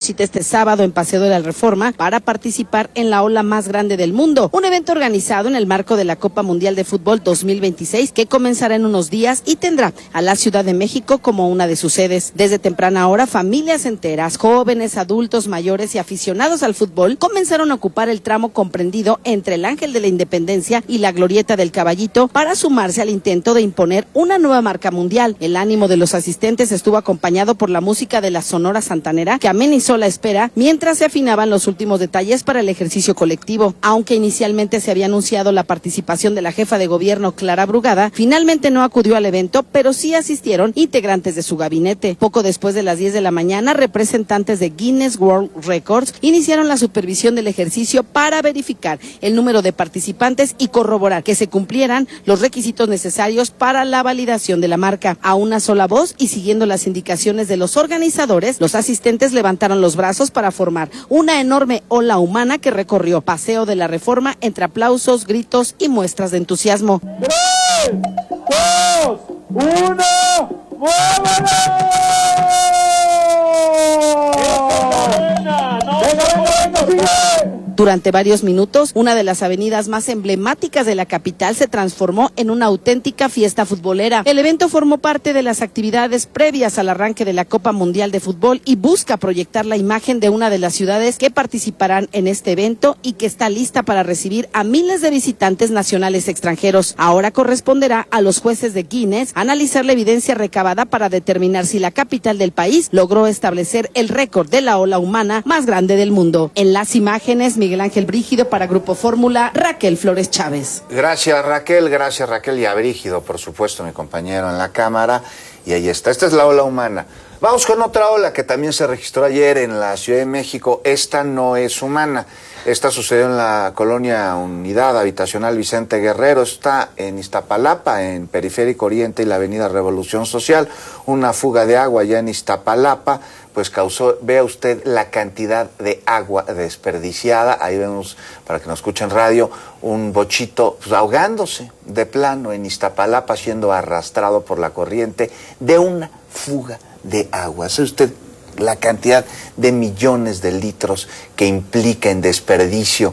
cita este sábado en Paseo de la Reforma para participar en la ola más grande del mundo, un evento organizado en el marco de la Copa Mundial de Fútbol 2026 que comenzará en unos días y tendrá a la Ciudad de México como una de sus sedes. Desde temprana hora, familias enteras, jóvenes, adultos, mayores y aficionados al fútbol comenzaron a ocupar el tramo comprendido entre el Ángel de la Independencia y la Glorieta del Caballito para sumarse al intento de imponer una nueva marca mundial. El ánimo de los asistentes estuvo acompañado por la música de la Sonora Santanera, que amenizó la espera mientras se afinaban los últimos detalles para el ejercicio colectivo. Aunque inicialmente se había anunciado la participación de la jefa de gobierno Clara Brugada, finalmente no acudió al evento, pero sí asistieron integrantes de su gabinete. Poco después de las 10 de la mañana, representantes de Guinness World Records iniciaron la supervisión del ejercicio para verificar el número de participantes y corroborar que se cumplieran los requisitos necesarios para la validación de la marca. A una sola voz y siguiendo las indicaciones de los organizadores, los asistentes levantaron los brazos para formar una enorme ola humana que recorrió Paseo de la Reforma entre aplausos, gritos y muestras de entusiasmo. 3, 2, 1, ¡vámonos! ¡Venga, sigue! Durante varios minutos, una de las avenidas más emblemáticas de la capital se transformó en una auténtica fiesta futbolera. El evento formó parte de las actividades previas al arranque de la Copa Mundial de Fútbol y busca proyectar la imagen de una de las ciudades que participarán en este evento y que está lista para recibir a miles de visitantes nacionales y extranjeros. Ahora corresponderá a los jueces de Guinness analizar la evidencia recabada para determinar si la capital del país logró establecer el récord de la ola humana más grande del mundo. En las imágenes, Miguel Ángel Brígido para Grupo Fórmula, Raquel Flores Chávez. Gracias Raquel y a Brígido, por supuesto, mi compañero en la cámara. Y ahí está, esta es la ola humana. Vamos con otra ola que también se registró ayer en la Ciudad de México. Esta no es humana. Esta sucedió en la colonia Unidad Habitacional Vicente Guerrero. Está en Iztapalapa, en Periférico Oriente y la avenida Revolución Social. Una fuga de agua ya en Iztapalapa, pues causó, vea usted la cantidad de agua desperdiciada. Ahí vemos, para que nos escuchen radio, un bochito pues, ahogándose de plano en Iztapalapa, siendo arrastrado por la corriente de una fuga de agua. ¿Sabe usted la cantidad de millones de litros que implica en desperdicio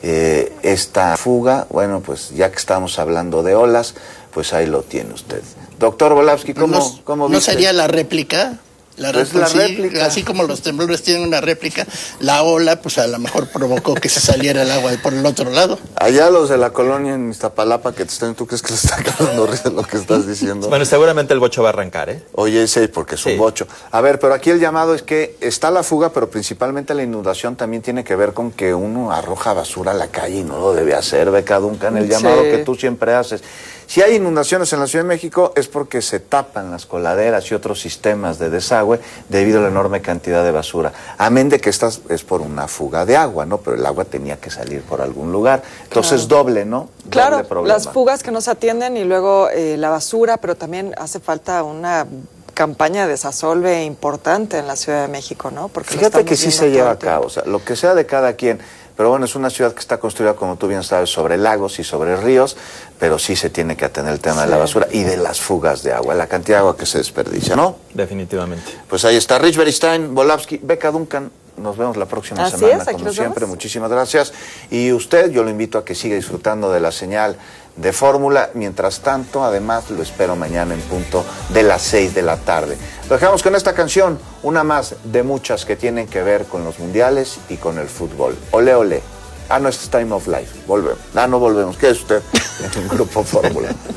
esta fuga? Bueno, pues ya que estamos hablando de olas, pues ahí lo tiene usted. Doctor Volavsky, ¿cómo viste? ¿No sería la réplica? La réplica. Así como los temblores tienen una réplica, la ola, pues a lo mejor provocó que se saliera el agua por el otro lado. Allá los de la colonia en Iztapalapa que te están, ¿tú crees que les está cagando risa lo que estás diciendo? Bueno, seguramente el bocho va a arrancar, ¿eh? Oye, sí, porque es un bocho. A ver, pero aquí el llamado es que está la fuga, pero principalmente la inundación también tiene que ver con que uno arroja basura a la calle y no lo debe hacer, Beca Duncan, el llamado que tú siempre haces. Si hay inundaciones en la Ciudad de México es porque se tapan las coladeras y otros sistemas de desagüe debido a la enorme cantidad de basura. Amén de que esta es por una fuga de agua, ¿no? Pero el agua tenía que salir por algún lugar. Entonces doble, ¿no? Claro, doble problema. Las fugas que no se atienden y luego la basura, pero también hace falta una campaña de desasolve importante en la Ciudad de México, ¿no? Porque fíjate que sí se lleva a cabo, o sea, lo que sea de cada quien. Pero bueno, es una ciudad que está construida, como tú bien sabes, sobre lagos y sobre ríos, pero sí se tiene que atender el tema de la basura y de las fugas de agua, la cantidad de agua que se desperdicia, ¿no? Definitivamente. Pues ahí está, Rich Beristain, Volavsky, Beca Duncan. Nos vemos la próxima semana, como siempre. Muchísimas gracias. Y usted, yo lo invito a que siga disfrutando de la señal de Fórmula. Mientras tanto, además, lo espero mañana en punto de las 6 de la tarde. Lo dejamos con esta canción, una más de muchas que tienen que ver con los mundiales y con el fútbol. Ole, ole. No, este es Time of Life. Volvemos. No volvemos. ¿Qué es usted? En Grupo Fórmula.